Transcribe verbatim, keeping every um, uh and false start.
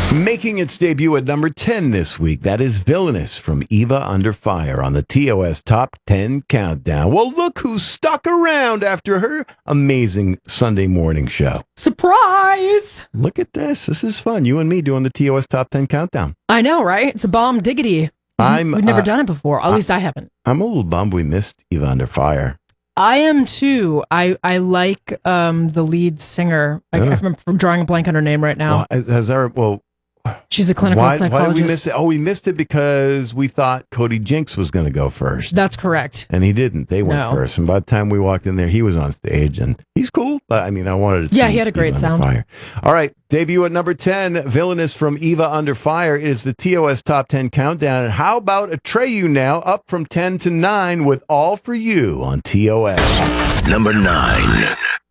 Making its debut at number ten this week, that is Villainous from Eva Under Fire on the T O S Top ten Countdown. Well, look who stuck around after her amazing Sunday morning show. Surprise! Look at this. This is fun. You and me doing the T O S Top ten Countdown. I know, right? It's a bomb diggity. I'm, We've never uh, done it before. At I, least I haven't. I'm a little bummed we missed Eva Under Fire. I am too. I, I like um, the lead singer. I, Yeah. I'm, I'm drawing a blank on her name right now. Well, has, has our, well, She's a clinical why, psychologist. why did we miss it? Oh, we missed it because we thought Cody Jinks was going to go first. That's correct. And he didn't. They went No. first. And by the time we walked in there, he was on stage. And he's cool. But I mean, I wanted to Yeah, see he had a great Eva Under sound. Fire. All right. Debut at number ten, Villainous from Eva Under Fire is the T O S Top ten Countdown. And how about Atreyu now, up from ten to nine with All For You on T O S. Number nine.